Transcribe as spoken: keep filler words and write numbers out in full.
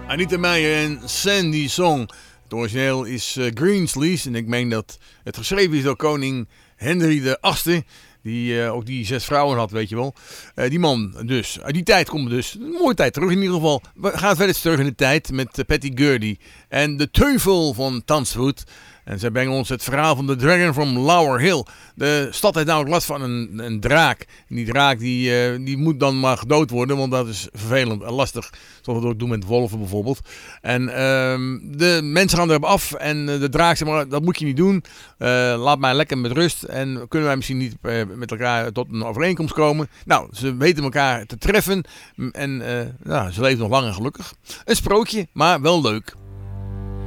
Anita Meijer en Sandy Song. Het origineel is uh, Greensleeves en ik meen dat het geschreven is door koning Henry de Achtste. Die uh, ook die zes vrouwen had, weet je wel. Uh, die man dus. Uit die tijd komt dus. Een mooie tijd terug in ieder geval. We gaan verder terug in de tijd met uh, Patty Gurdy. En de Teufel van Tanswood. En zij brengen ons het verhaal van de Dragon from Lower Hill. De stad heeft namelijk last van een, een draak. En die draak die, uh, die moet dan maar gedood worden, want dat is vervelend en lastig. Zoals we het ook doen met wolven bijvoorbeeld. En uh, de mensen gaan erop af en de draak zegt maar, dat moet je niet doen. Uh, laat mij lekker met rust. En kunnen wij misschien niet uh, met elkaar tot een overeenkomst komen. Nou, ze weten elkaar te treffen. En uh, nou, ze leven nog lang en gelukkig. Een sprookje, maar wel leuk.